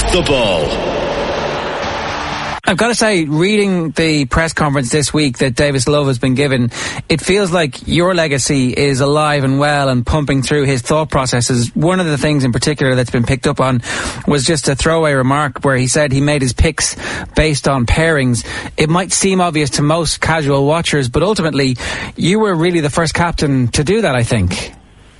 the Ball. I've got to say, reading the press conference this week that Davis Love has been given, it feels like your legacy is alive and well and pumping through his thought processes. One of the things in particular that's been picked up on was just a throwaway remark where he said he made his picks based on pairings. It might seem obvious to most casual watchers, but ultimately you were really the first captain to do that, I think.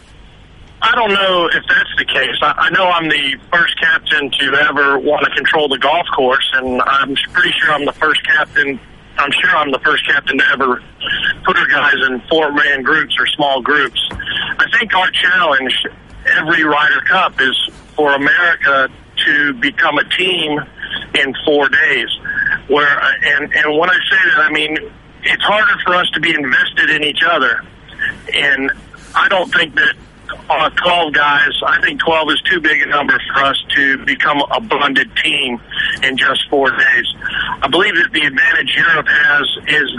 I don't know if that's the case. I know I'm the first captain to ever want to control the golf course, and I'm pretty sure I'm the first captain. I'm sure I'm the first captain to ever put our guys in 4-man groups or small groups. I think our challenge every Ryder Cup is for America to become a team in 4 days. And when I say that, I mean it's harder for us to be invested in each other, and I don't think that 12 guys, I think 12 is too big a number for us to become a bonded team in just 4 days. I believe that the advantage Europe has is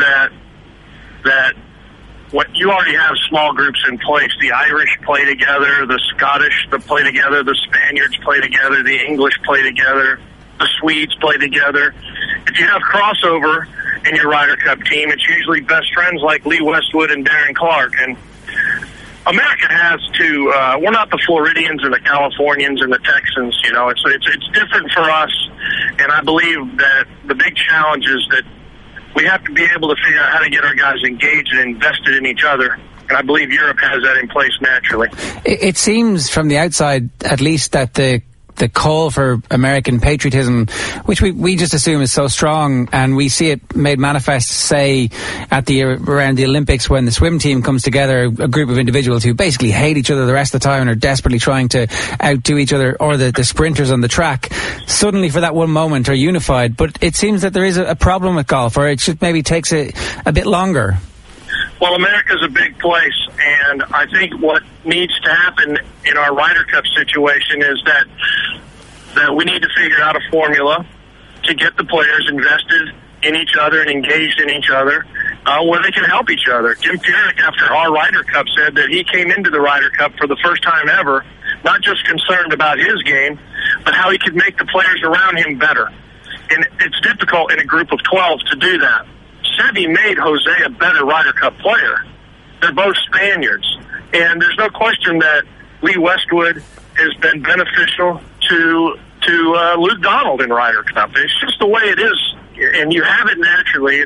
that what you already have small groups in place. The Irish play together, the Scottish play together, the Spaniards play together, the English play together, the Swedes play together. If you have crossover in your Ryder Cup team, it's usually best friends like Lee Westwood and Darren Clark. And America has to, we're not the Floridians and the Californians and the Texans, you know, it's different for us, and I believe that the big challenge is that we have to be able to figure out how to get our guys engaged and invested in each other, and I believe Europe has that in place naturally. It seems from the outside, at least, that the call for American patriotism, which we just assume is so strong, and we see it made manifest, say, around the Olympics when the swim team comes together, a group of individuals who basically hate each other the rest of the time and are desperately trying to outdo each other, or the sprinters on the track, suddenly for that one moment are unified. But it seems that there is a problem with golf, or it should maybe takes a bit longer. Well, America's a big place, and I think what needs to happen in our Ryder Cup situation is that we need to figure out a formula to get the players invested in each other and engaged in each other, where they can help each other. Jim Furyk, after our Ryder Cup, said that he came into the Ryder Cup for the first time ever, not just concerned about his game, but how he could make the players around him better. And it's difficult in a group of 12 to do that. Seve made Jose a better Ryder Cup player. They're both Spaniards. And there's no question that Lee Westwood has been beneficial to Luke Donald in Ryder Cup. It's just the way it is, and you have it naturally.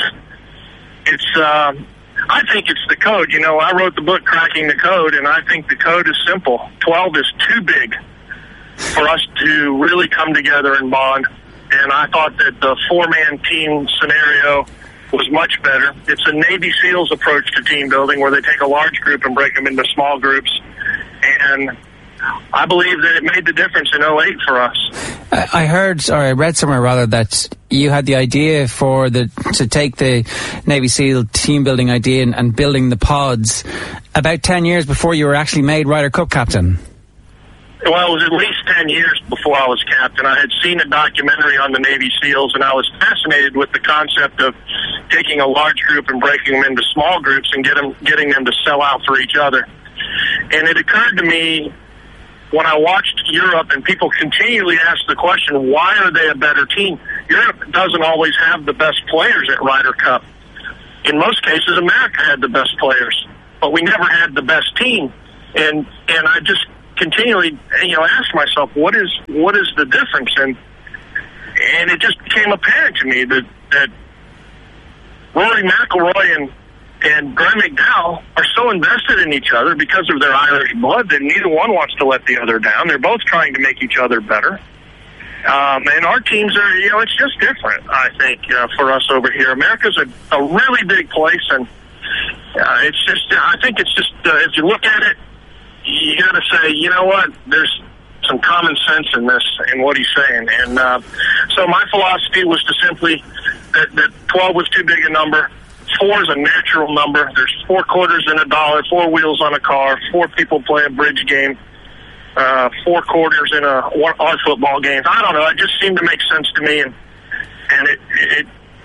I think it's the code. You know, I wrote the book Cracking the Code, and I think the code is simple. 12 is too big for us to really come together and bond. And I thought that the 4-man team scenario was much better. It's a Navy SEALs approach to team building where they take a large group and break them into small groups. And I believe that it made the difference in 2008 for us. I read somewhere rather that you had the idea to take the Navy SEAL team building idea and building the pods about 10 years before you were actually made Ryder Cup captain. Well, it was at least 10 years before I was captain. I had seen a documentary on the Navy SEALs, and I was fascinated with the concept of taking a large group and breaking them into small groups and getting them to sell out for each other. And it occurred to me when I watched Europe, and people continually ask the question, why are they a better team? Europe doesn't always have the best players at Ryder Cup. In most cases, America had the best players, but we never had the best team. And I just continually, ask myself, what is the difference? And it just became apparent to me that Rory McIlroy and Graham McDowell are so invested in each other because of their Irish blood that neither one wants to let the other down. They're both trying to make each other better. And our teams are, it's just different, I think, for us over here. America's a really big place, and it's just, I think it's just, if you look at it, you got to say, you know what, there's some common sense in this, in what he's saying. And so my philosophy was to simply, that 12 was too big a number. 4 is a natural number. There's 4 quarters in a dollar, 4 wheels on a car, 4 people play a bridge game, 4 quarters in our football games. I don't know. It just seemed to make sense to me, and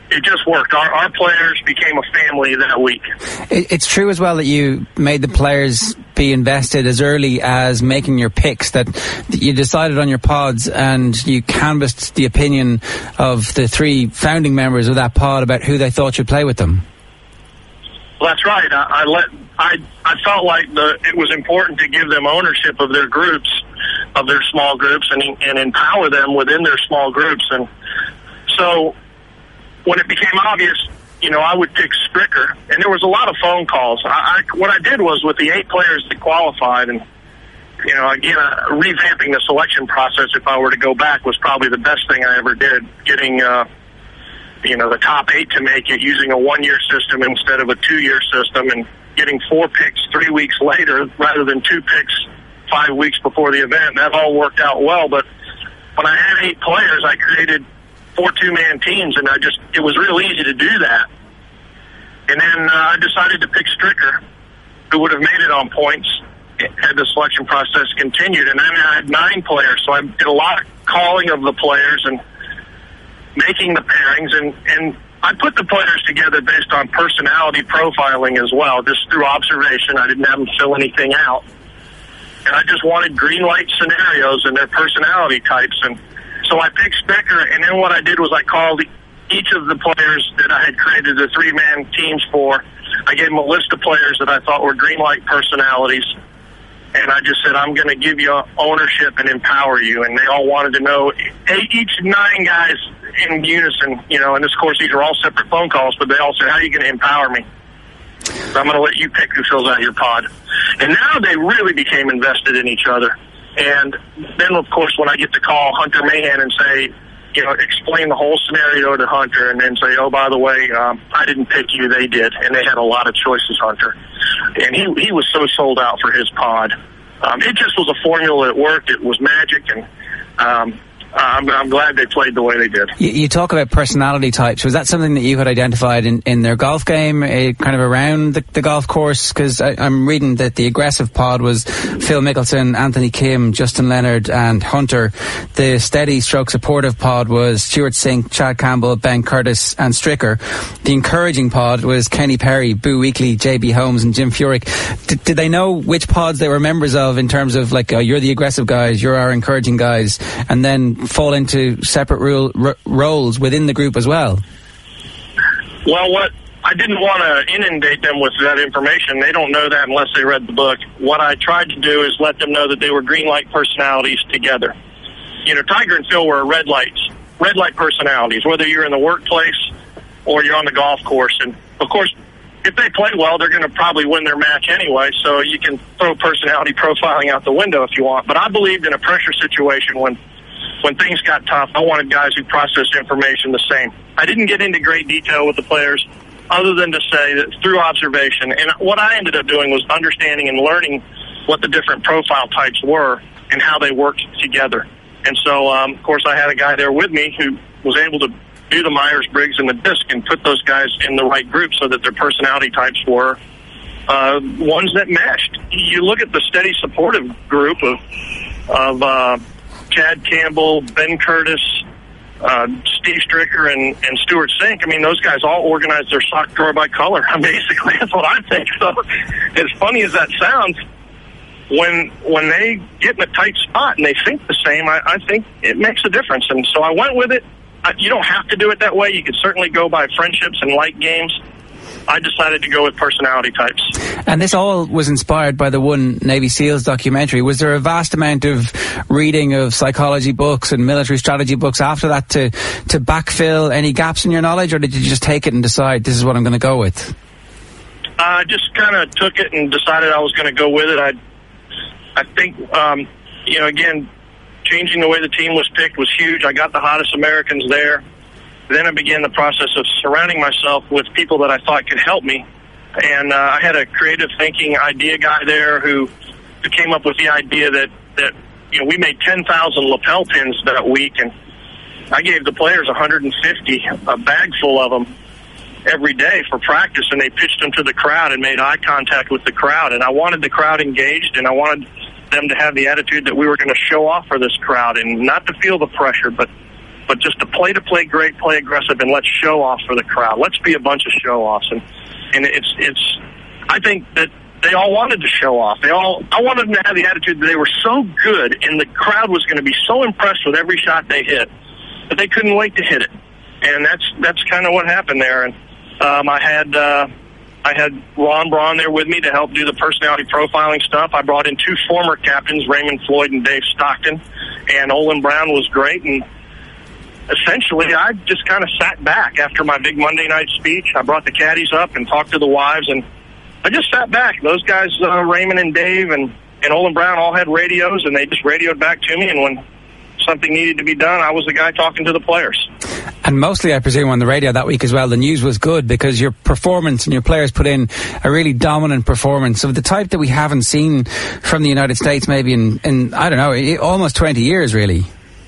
it just worked. Our players became a family that week. It's true as well that you made the players be invested as early as making your picks, that you decided on your pods and you canvassed the opinion of the 3 founding members of that pod about who they thought should play with them. Well, that's right. I felt like it was important to give them ownership of their groups, of their small groups, and empower them within their small groups. And so when it became obvious, I would pick Stricker, and there was a lot of phone calls. What I did was, with the 8 players that qualified, and again, revamping the selection process, if I were to go back, was probably the best thing I ever did. Getting the top 8 to make it using a 1-year system instead of a 2-year system, and getting 4 picks 3 weeks later rather than 2 picks 5 weeks before the event. That all worked out well. But when I had 8 players, I created 4 2-man teams, and it was real easy to do that. And then I decided to pick Stricker, who would have made it on points had the selection process continued. And then I had 9 players, so I did a lot of calling of the players and making the pairings, and I put the players together based on personality profiling as well, just through observation. I didn't have them fill anything out. And I just wanted green light scenarios and their personality types. And so I picked Stricker, and then what I did was I called each of the players that I had created the 3-man teams for. I gave them a list of players that I thought were green light personalities. And I just said, I'm going to give you ownership and empower you. And they all wanted to know, each 9 guys in unison, and of course these are all separate phone calls, but they all said, how are you going to empower me? So I'm going to let you pick who fills out your pod. And now they really became invested in each other. And then, of course, when I get to call Hunter Mahan and say, explain the whole scenario to Hunter, and then say, oh, by the way, I didn't pick you, they did. And they had a lot of choices, Hunter. And he was so sold out for his pod. It just was a formula that worked. It was magic, and I'm glad they played the way they did. You talk about personality types. Was that something that you had identified in their golf game, kind of around the golf course? Because I'm reading that the aggressive pod was Phil Mickelson, Anthony Kim, Justin Leonard, and Hunter. The steady stroke supportive pod was Stuart Sink, Chad Campbell, Ben Curtis, and Stricker. The encouraging pod was Kenny Perry, Boo Weekley, JB Holmes, and Jim Furyk. Did they know which pods they were members of in terms of, like, you're the aggressive guys, you're our encouraging guys, and then fall into separate roles within the group as well? Well, what I didn't want to inundate them with that information. They don't know that unless they read the book. What I tried to do is let them know that they were green light personalities together. Tiger and Phil were red light personalities, whether you're in the workplace or you're on the golf course. And of course, if they play well, they're going to probably win their match anyway, so you can throw personality profiling out the window if you want. But I believed in a pressure situation when things got tough, I wanted guys who processed information the same. I didn't get into great detail with the players other than to say that through observation, and what I ended up doing was understanding and learning what the different profile types were and how they worked together. And so, of course, I had a guy there with me who was able to do the Myers-Briggs and the DISC and put those guys in the right group so that their personality types were ones that meshed. You look at the steady supportive group of Chad Campbell, Ben Curtis, Steve Stricker, and Stuart Sink. I mean, those guys all organized their sock drawer by color. Basically, that's what I think. So, as funny as that sounds, when they get in a tight spot and they think the same, I think it makes a difference. And so I went with it. You don't have to do it that way. You could certainly go by friendships and like games. I decided to go with personality types. And this all was inspired by the one Navy SEALs documentary. Was there a vast amount of reading of psychology books and military strategy books after that to backfill any gaps in your knowledge, or did you just take it and decide this is what I'm going to go with? I just kind of took it and decided I was going to go with it. I think, again, changing the way the team was picked was huge. I got the hottest Americans there. Then I began the process of surrounding myself with people that I thought could help me. And I had a creative thinking idea guy there who came up with the idea that we made 10,000 lapel pins that week, and I gave the players 150, a bag full of them every day for practice, and they pitched them to the crowd and made eye contact with the crowd. And I wanted the crowd engaged, and I wanted them to have the attitude that we were going to show off for this crowd and not to feel the pressure, but but just to play great, play aggressive, and let's show off for the crowd. Let's be a bunch of show-offs. And it's I think that they all wanted to show off. I wanted them to have the attitude that they were so good, and the crowd was going to be so impressed with every shot they hit that they couldn't wait to hit it. And that's kind of what happened there. And I had Ron Braun there with me to help do the personality profiling stuff. I brought in 2 former captains, Raymond Floyd and Dave Stockton, and Olin Brown was great. And essentially, I just kind of sat back after my big Monday night speech. I brought the caddies up and talked to the wives, and I just sat back. Those guys, Raymond and Dave and Olin Brown, all had radios, and they just radioed back to me. And when something needed to be done, I was the guy talking to the players. And mostly, I presume, on the radio that week as well, the news was good because your performance and your players put in a really dominant performance of the type that we haven't seen from the United States maybe in I don't know, almost 20 years, really.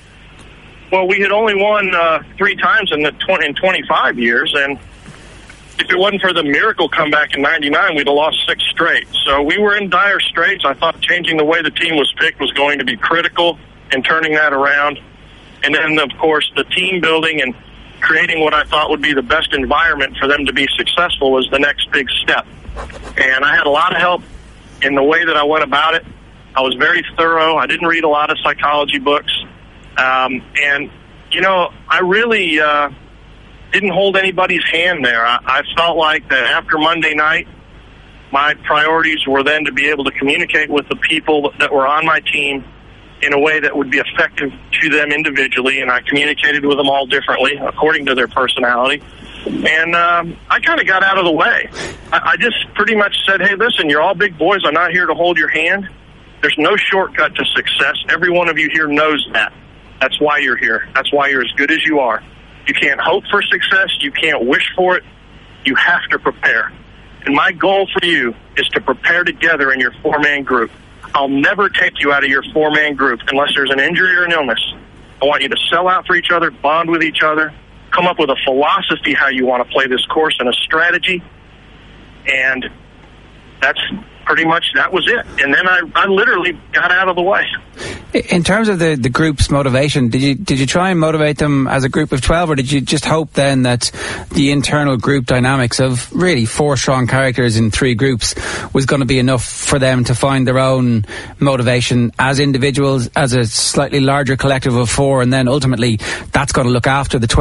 Well, we had only won 3 times in 25 years, and if it wasn't for the miracle comeback in 99, we'd have lost 6 straight. So we were in dire straits. I thought changing the way the team was picked was going to be critical in turning that around. And then, of course, the team building and creating what I thought would be the best environment for them to be successful was the next big step. And I had a lot of help in the way that I went about it. I was very thorough. I didn't read a lot of psychology books. And, you know, I really didn't hold anybody's hand there. I felt like that after Monday night, my priorities were then to be able to communicate with the people that were on my team in a way that would be effective to them individually, and I communicated with them all differently according to their personality. And I kind of got out of the way. I just pretty much said, hey, listen, you're all big boys. I'm not here to hold your hand. There's no shortcut to success. Every one of you here knows that. That's why you're here. That's why you're as good as you are. You can't hope for success. You can't wish for it. You have to prepare. And my goal for you is to prepare together in your 4-man group. I'll never take you out of your 4-man group unless there's an injury or an illness. I want you to sell out for each other, bond with each other, come up with a philosophy how you want to play this course and a strategy. And that's pretty much, that was it. And then I literally got out of the way. In terms of the group's motivation, did you try and motivate them as a group of 12, or did you just hope then that the internal group dynamics of really 4 strong characters in 3 groups was going to be enough for them to find their own motivation as individuals, as a slightly larger collective of 4, and then ultimately that's going to look after the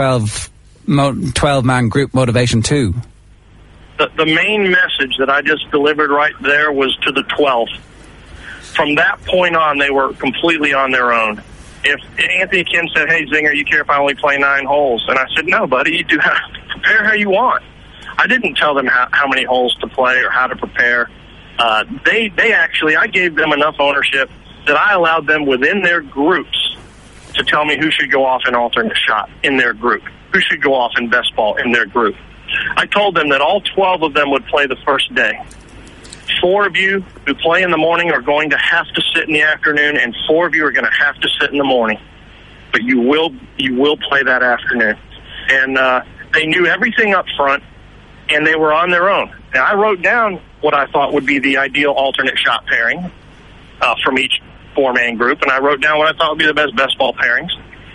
12-man group motivation too? The main message that I just delivered right there was to the 12. From that point on, they were completely on their own. If Anthony Kim said, hey, Zinger, you care if I only play 9 holes? And I said, no, buddy, you do have to prepare how you want. I didn't tell them how many holes to play or how to prepare. They actually, I gave them enough ownership that I allowed them within their groups to tell me who should go off in alternate shot in their group, who should go off in best ball in their group. I told them that all 12 of them would play the first day. 4 of you who play in the morning are going to have to sit in the afternoon, and 4 of you are going to have to sit in the morning. But you will play that afternoon. And they knew everything up front, and they were on their own. And I wrote down what I thought would be the ideal alternate shot pairing from each 4-man group, and I wrote down what I thought would be the best ball pairings.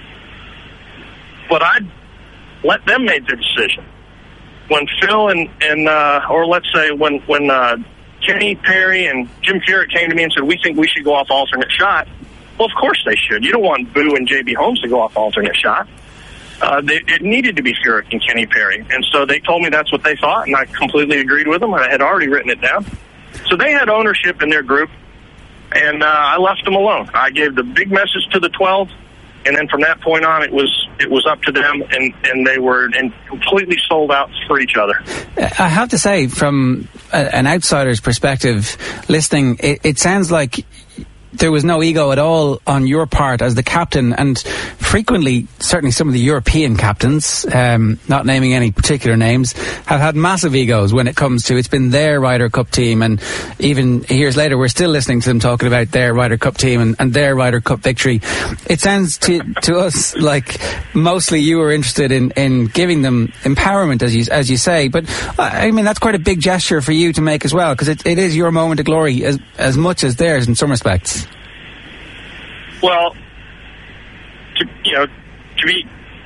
But I'd let them make their decision. When Phil or let's say when Kenny Perry and Jim Furyk came to me and said, we think we should go off alternate shot, well, of course they should. You don't want Boo and J.B. Holmes to go off alternate shot. It needed to be Furyk and Kenny Perry. And so they told me that's what they thought, and I completely agreed with them. I had already written it down. So they had ownership in their group, and I left them alone. I gave the big message to the 12, and then from that point on, it was up to them, and they were completely sold out for each other. I have to say, from an outsider's perspective, listening, it sounds like there was no ego at all on your part as the captain, and frequently, certainly some of the European captains, not naming any particular names, have had massive egos when it comes to, it's been their Ryder Cup team, and even years later we're still listening to them talking about their Ryder Cup team and their Ryder Cup victory. It sounds to us like mostly you were interested in giving them empowerment, as you say, but I mean that's quite a big gesture for you to make as well, because it is your moment of glory as much as theirs in some respects. Well, to be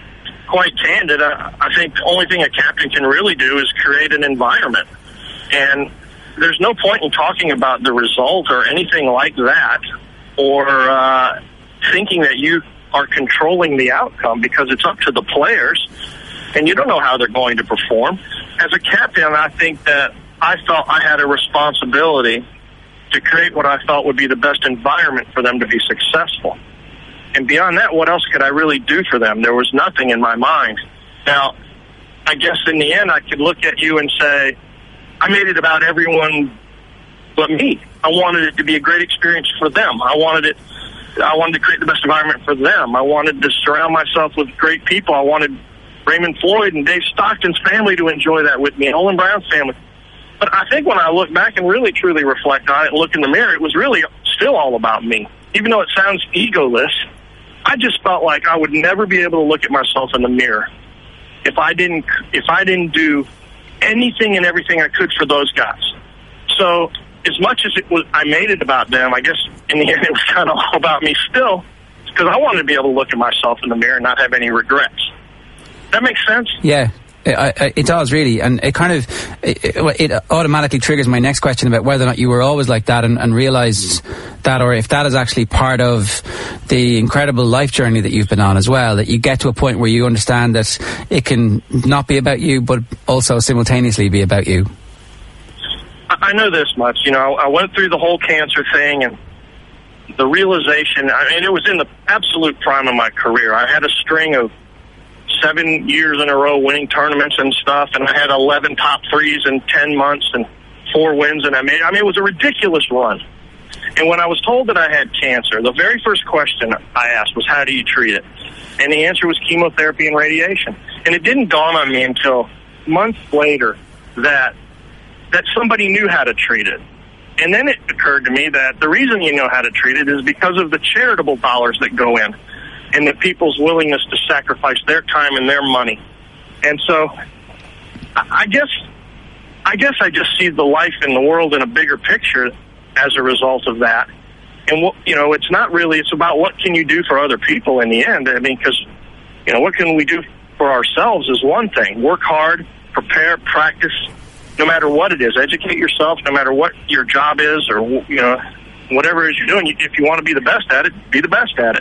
quite candid, I think the only thing a captain can really do is create an environment. And there's no point in talking about the result or anything like that, or thinking that you are controlling the outcome, because it's up to the players, and you don't know how they're going to perform. As a captain, I think that I felt I had a responsibility to create what I felt would be the best environment for them to be successful. And beyond that, what else could I really do for them? There was nothing in my mind. Now, I guess in the end, I could look at you and say, I made it about everyone but me. I wanted it to be a great experience for them. I wanted to create the best environment for them. I wanted to surround myself with great people. I wanted Raymond Floyd and Dave Stockton's family to enjoy that with me, and Olin Brown's family. But I think when I look back and really truly reflect on it and look in the mirror, it was really still all about me. Even though it sounds egoless, I just felt like I would never be able to look at myself in the mirror if I didn't do anything and everything I could for those guys. So as much as I made it about them, I guess in the end it was kind of all about me still, because I wanted to be able to look at myself in the mirror and not have any regrets. That makes sense? Yeah. It does, really, and it automatically triggers my next question about whether or not you were always like that and realised that, or if that is actually part of the incredible life journey that you've been on as well, that you get to a point where you understand that it can not be about you, but also simultaneously be about you. I know this much. I went through the whole cancer thing, and the realization, it was in the absolute prime of my career. I had a string of 7 years in a row winning tournaments and stuff, and I had 11 top threes in 10 months and 4 wins, and it was a ridiculous run. And when I was told that I had cancer, the very first question I asked was, how do you treat it? And the answer was chemotherapy and radiation. And it didn't dawn on me until months later that somebody knew how to treat it. And then it occurred to me that the reason you know how to treat it is because of the charitable dollars that go in, and the people's willingness to sacrifice their time and their money. And so I guess I just see the life in the world in a bigger picture as a result of that. And, it's about what can you do for other people in the end. Because, what can we do for ourselves is one thing. Work hard, prepare, practice, no matter what it is. Educate yourself, no matter what your job is or, whatever it is you're doing. If you want to be the best at it, be the best at it.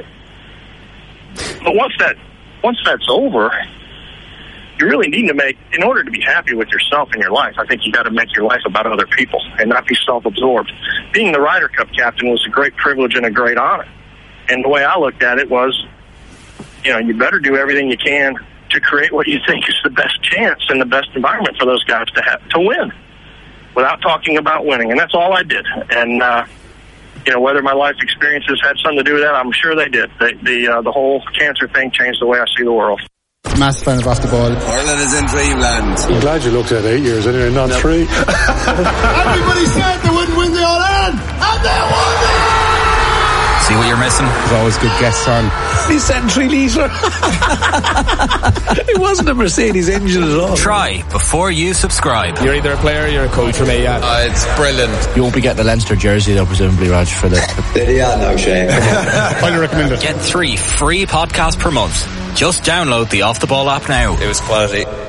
But once that's over, you really need to in order to be happy with yourself in your life, I think you got to make your life about other people and not be self-absorbed. Being the Ryder Cup captain was a great privilege and a great honor. And the way I looked at it was, you better do everything you can to create what you think is the best chance and the best environment for those guys to win, without talking about winning. And that's all I did. And, whether my life experiences had something to do with that, I'm sure they did. The whole cancer thing changed the way I see the world. Massive fan of Off the Ball. Ireland is in dreamland. I'm glad you looked at 8 years anyway, not 3. Everybody said they wouldn't win the All-Ireland, and they won it! See what you're missing? There's always good guests on. He said 3 litre. It wasn't a Mercedes engine at all. Try before you subscribe. You're either a player or you're a coach for me, yeah. It's brilliant. You won't be getting the Leinster jersey though, presumably, Raj, for the... Yeah, no shame. Highly recommend it. Get 3 free podcasts per month. Just download the Off the Ball app now. It was quality.